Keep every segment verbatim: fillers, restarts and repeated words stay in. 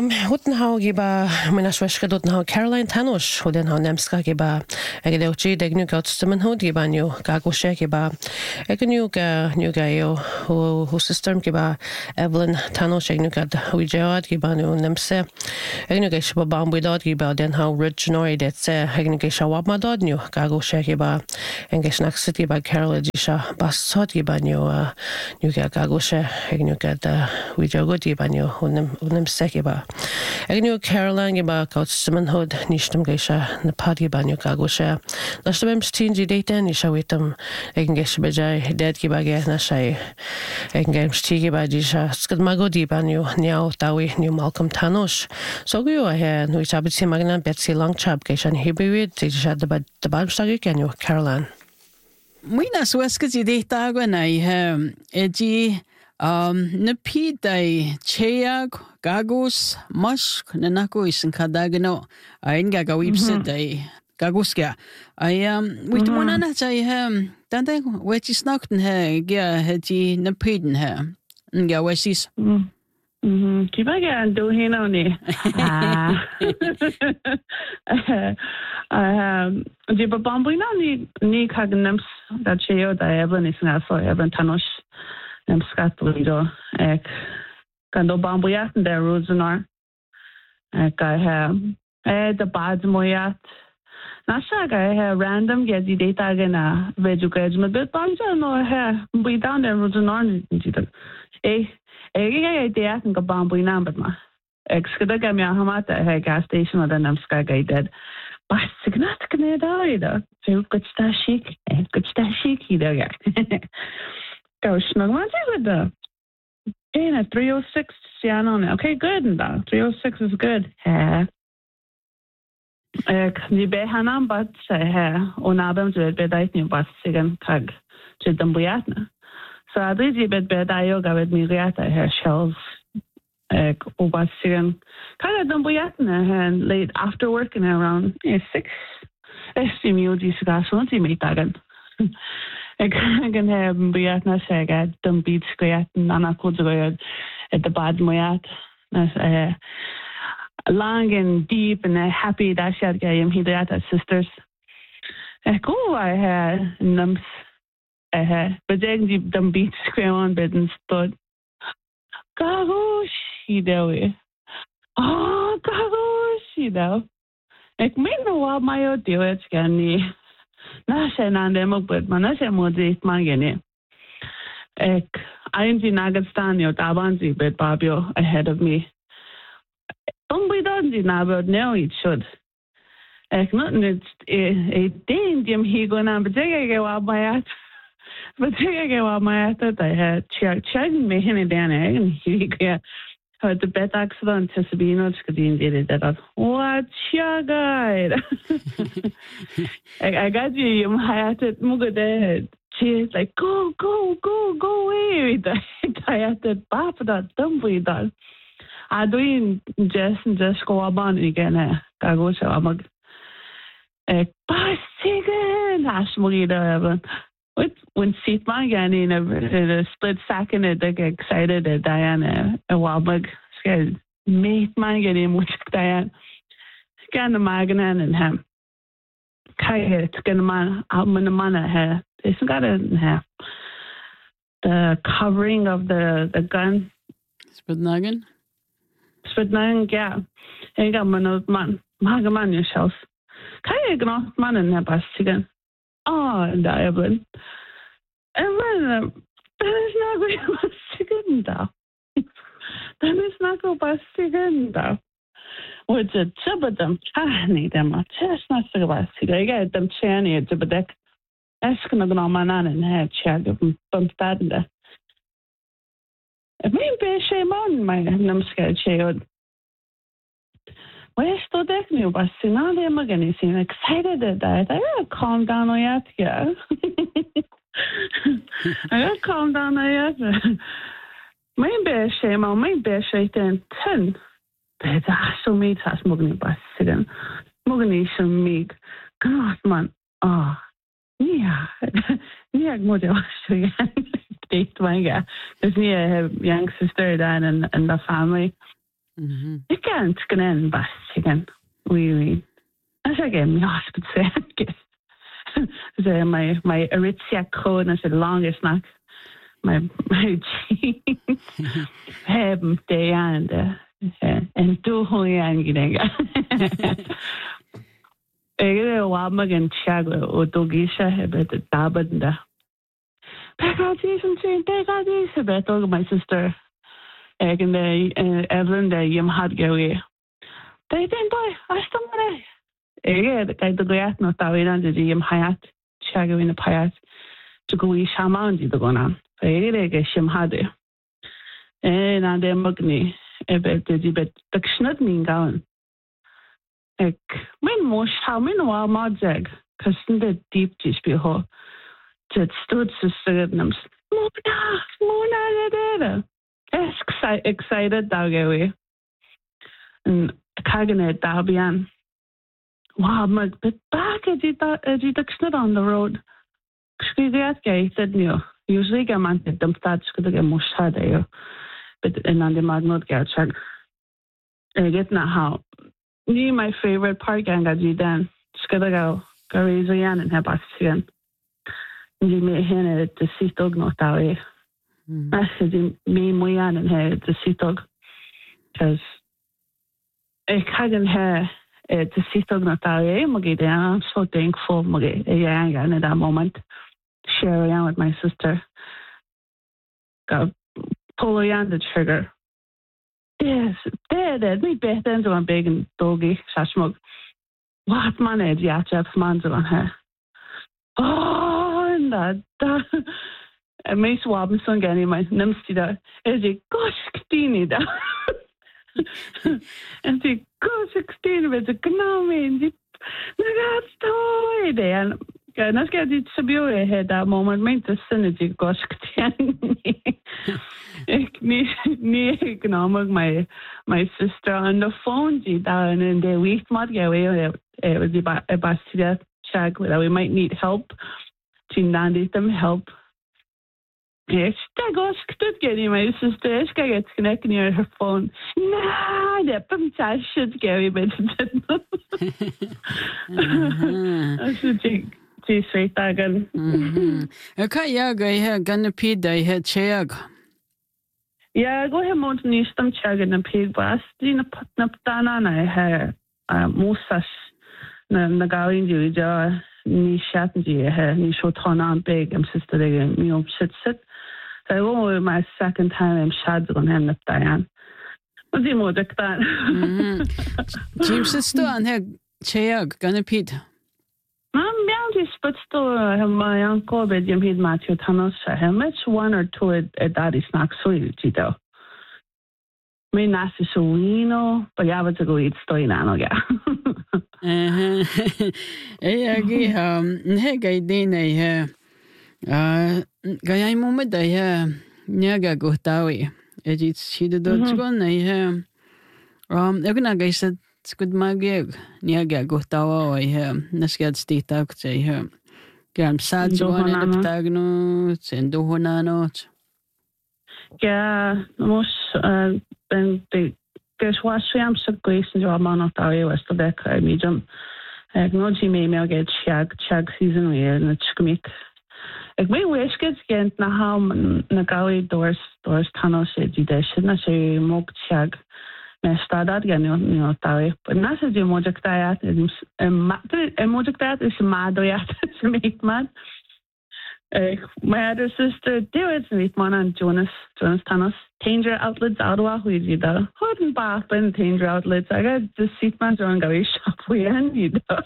Hutenhau giba mina sweshka Hutenhau Caroline Tanush Hutenhau Nemska giba Egedeuchi Degnu Gautsman Hud giba new Gagoshe giba Egnu ga new gayo who who sister giba Evelyn Tanush Egnu gad Wijawad giba new Nemse Egnu gesha Bambudad giba Denhau Ridge Nori Detse Egnu gesha Wabmadad new Gagoshe giba Engesnak City giba Carol Jisha Basot giba new new Gagoshe Egnu gad Wijawad giba new Unem Nemse giba Egnu Caroline giba Gautsman Hud Nishtam gesha Napadi banyo Gagoshe Lashtam Stingy data Nisha witam Egn gesha bejai dead giba ge Nashai Egn games tea giba Jisha Skad Magodi banyo Niao Dawi New Malcolm Tanush So go ahead no Sabitsi Magna Betsy Longchap gesha Hibiwid Jisha the bad the bad stagi canyo Caroline Mwina sweskati data gwana I eji Um, Napidai Cheag Gagos Mush Nanako is in Kadagano. I Gaga website I Gagoska. I um with one another I um Dante which is knocked in her Gia Hetty Napidin her. Nga Wessis. Mhm. Kibaga and do hin only. Ah. Um Jiba Bambina ni ni Kagnams that Cheo da Evan is not so Evan Tanosh. I'm Scotland. Ek kando bamboyat in der Rosenar. Ek I have eh the bad moyat. Nasha I have random gezi data gana vejuka but bit banja no ha we down there Rosenar njitak. Eh eh eh idea can go bamboy number ma. Ek skada gamya hamata ha gas station or then I'm sky guy dead. But signat Canada ida. So good stashik eh good stashik ida. Gosh, no one's with the in a three oh six yeah no okay good and that three oh six is good yeah uh the be hanam but say on abem to be dait new but sigan tag to them buyatna so I did bit be yoga with me riata her shells uh over sigan kind of them buyatna and late after working around yeah, six estimate this gas won't me tagan I can have Biat Nasaga, Dum Beats Square, Nana Kudzgoyad at the bad Moyat. That's long and deep and happy that she had Gayam Hidayat sisters. Cool, I had nums. I had, but then deep Dum Beats Square on bed and stood. Gagosh, he do. Oh, Gagosh, he do. Ek me no wa my deal it's gani. Nasha nandemo but manasha modi mangene. Ek ainji Nagastanio Tabanzi but Babio ahead of me. Don't be done now now it should. Ek nothing it's a thing Jim he go na but I go out my at but I go out my at that I had check check me in down and he get had the bet accident to Sabino Scadine did that. What your guide? I got you, you had it Mugade. She's like, go, go, go, go away. I had to pop that dumpy dog. I doing just just go about again. I go so I'm a Basigan Ashmogida. What when seat my again in a, in a split second, I get excited at Diana a while back. Scared mate my getting which Diane can the Maganan and him. Kaya it's gonna man out in the manner here. It's got it in here. The covering of the, the gun. Spudnagan? Spudnagan, yeah. I got man man. Magaman yourself. Kaya gonna man in there Basigan. Oh, and Evelyn. Evelyn, that is not going to be second though. That is not going to be second though. What's it? Chubadum. Ah, need them. Just not so about cigarette. I got them channy at the deck. That's going to go on my nan and head check of bump that in there. It may be a shame on my numbscared child. Where's the deck new bus? Now they're again. Seem excited at that. I gotta calm down on yet, yeah. I gotta calm down on yet. Maybe a shame on maybe a shame ten. But I so meet us Mugni bus sitting. Mugni some meek. God man. Oh yeah. Yeah, model show you. Date my guy. Because me I have young sister then and and the family. Mhm. Ik kan scannen bas again. We we. As I get me hospital say. So my my Aritzia code is the longest knock. My my hem day and and do holy and getting. Ege wa magan chago o dogisha hebet dabanda. Pegadies and saying pegadies hebet my sister. Egen the Evelyn the yim had gawi. They didn't boy. I still Ege the the goyat no tawiran the yim hayat chago in the payat to go i shaman di the gona. Ege ege shim hade. En and the magni ebet the bit the schnut mean gown. Ik min mos ha min wa madzeg kasten det deep dis beho det stod så sudnams mona mona der er excited dagawi and kagane dabian wow mag bit back at it at it on the road skrivet gay said no usually gaman det dum stats skulle ge mos ha der but en and the magnot gatchag I get na how Ni my favorite part gang at you then. Skada go go yan and have again. Ni me hen at the sea dog not away. I said me moyan and head the sea dog. Because I can't have the sea dog not away. Muggy I'm so thankful muggy a yang at that moment. Share around with my sister. Go pull yan the trigger. Yes, det är det. Mitt bästa än så var big and doggy. Sashmog. What man är det? Jag har man så var här. Åh, ända. Jag mig swaben så gärna i mig. Nämst där. Är det goskstini där? Är det goskstini vet du knämen? Det är stoj det. Ja, nu ska jag dit så bjöd jag här där moment men inte sen det goskstini. Ik ni ni economic my my sister on the phone ji down in the week mod yeah we it was about about to check that we might need help to need them help yes that goes good getting my sister ska get connected near her phone nah det pum chat should Gary but så det det sweet again okay ja ga ganna pida he check Ja, gå hem mot nystam chagen en pig bas. Dina patna patana na he musas na na gawin ju ja ni shatten ji he ni so tona big am sister de mi op sit sit. So I went my second time I'm shad on him na Diane. Vad det mod det där. Jim sister an he cheg ganna pid. Mam bian just but still my uncle but Jim hid Matthew Thanos him much one or two at daddy snack sweet tito. Me nasi suino, but ja wat go eat stoi na no ja. Eh eh agi um he ga dine he. Ah ga ai moment da he nyaga go tawi. E dit sida do tgon na he. Um eu na ga sa skud mageg nyaga go tawa he. Naskad stita ko sei he. Gam sad jo na tagno sendo honano. Ja, mos ben de geswashiam sa gwesen jo man of tawi west of the medium. Ag no ji me me get chag chag season we na chkmik. Ag me wish get gent na ha na gawi doors doors tunnel se di de na se mog chag me stadad gan no no tawi. But na se je mojak tayat is em mojak tayat is madoyat se make mad. Uh, my other sister, David's with man and Jonas, Jonas Thanos. Tanger outlets, Ottawa, who is either. Houghton Bath and Tanger outlets. I got the seat man on Gawi shop. We end either.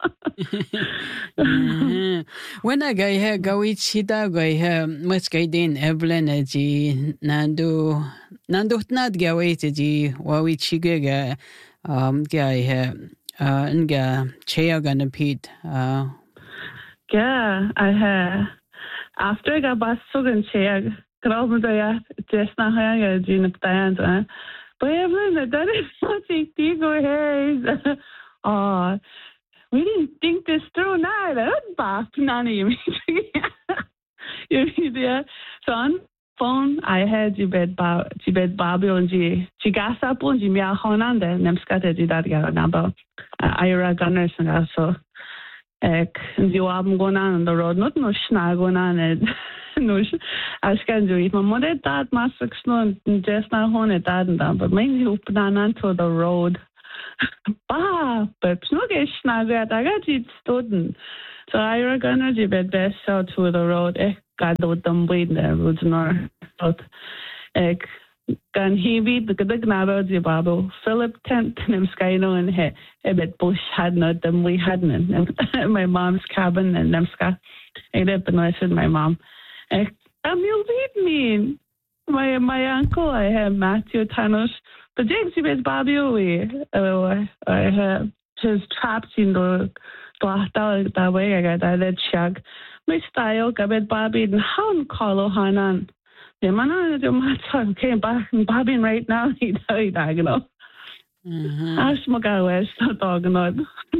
When I go here, Gawi Chita, go here, much guiding Evelyn, G, Nando, Nando, not Gawi, G, Wawi Chiga, um, guy here, uh, and ga, Chea gonna Pete, uh, yeah, I have. After I got back to the chair, crowd ya just na haya Gina Diane. But Evelyn, that is not a go ahead. Oh, we didn't think this through now. That back none of you. You there, son. phone I had you bed ba you bed Bobby and you you gas up and you mea honande nemskate you that ga naba Ira gunners and also ek you haben going on the road not no schna going on it no as can do it my mother dad master no just na hone dad and but mainly open on to the road ba but no get schna ga I got it stood so Ira gunners you bed best out to the road ek God would them wait there would not but ek gan heavy the good gnabo di babo Philip tent nim skyno and he a bit bush had not them we hadn't and my mom's cabin and them ska I did but I said my mom ek am you lead me my my uncle I have Matthew Tanos but James he was Bobby away I have his traps in the glass that way I got that shag my style gabed Bobby and how call Hanan. The man I came back and Bobby right now he died, I know. Ask my guy west dog not.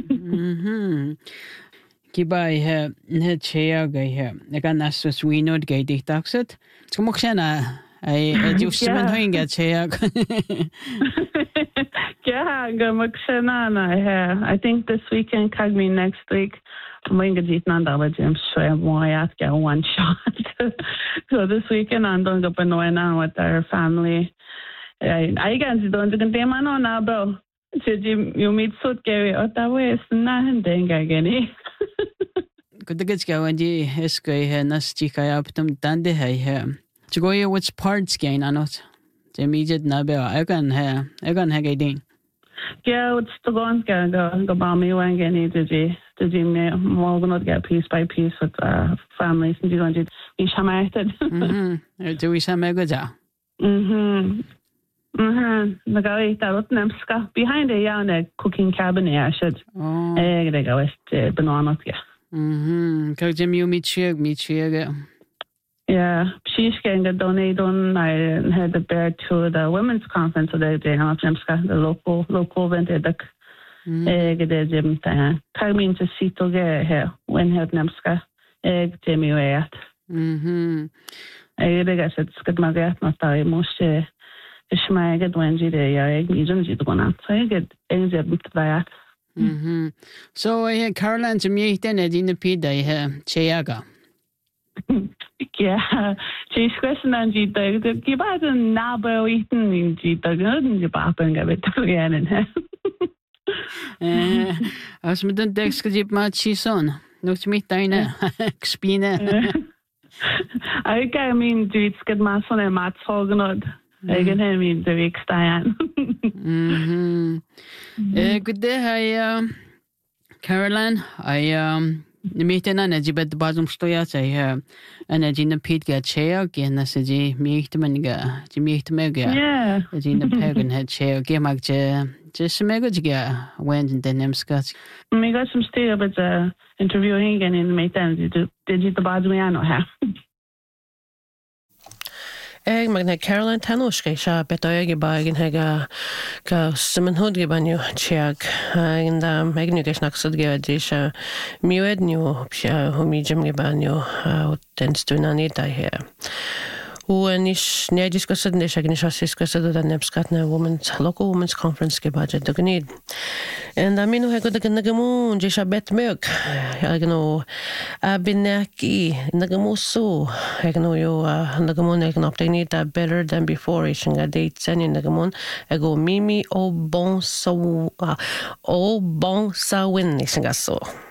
Kibai he he chair guy here. I can ask us we know gay dictaxet. Smoksena I just been doing a chair. Yeah, Gamaksena I think this weekend cag me next week. I'm going to eat none James so I want to get one shot. So this weekend I'm going to go on with our family. I I guess you don't get them on now, bro. So you meet so Gary out that way. It's not ending again. Good to get going. Yes, go ahead. Nasty up to Dande. Hey, to go here, which parts gain or not? The immediate nabel. I can have. I can have a ding. Yeah, it's the one guy go go by me when getting to the to the more gonna get piece by piece with uh, families and you're going to be shamated. Mm-hmm. Do we some good job? Mm-hmm. Mm-hmm. The guy that nemska behind the young cooking cabin I should. Oh. Eh, they go with banana. Yeah. Mm-hmm. Cause Jim you meet you meet you. Yeah, she's getting a donate on. I had the bear to the women's conference today. They have the local local event. Eh, get Jim thing. Coming to see to get here when have Nemska. Eh, Jimmy way at. Mhm. I guess it's good. My get not die most. Eh, my get when you there. I need to do one. So I get anything with that. Mhm. So I had Caroline to meet then at in the P day here. Cheyaga. Yeah, she's question and she does. Give us a nabo eaten in she does and the papa and give it to again in her. Eh, as met een dekskajip maat son. Nog te meet daarna. Spine. I can mean do it's good mass on a mat's hoganod. I can hear me the week Diane. Mhm. Eh, good day, hi, um, Caroline. I um. Meeting an Egypt Bazum Stoyas, I hear, and a Gina Pete get chair again as a G meet mega, Jimmy mega. Yeah. A Gina Pagan had chair, game like just mega jigga went in the name Scott. We got some stay up at the interviewing and in my time. Did you did you the Baduiano have? Eg magna Caroline Tanushke sha betoyge bagen hega ka simenhod gebanyo check in the magnugesh naksud gevadisha miwed new humijum gebanyo tenstuna ta here. Und ich ne discussed ne ich eigentlich has discussed the Nebskatna women's local women's conference ke budget the need. And I mean who had the nagamun jisha bet milk. I know abinaki nagamusu. I know you nagamun I can obtain that better than before. Ich ga date send in nagamun. I go mimi o bon so o bon sa win ich ga so.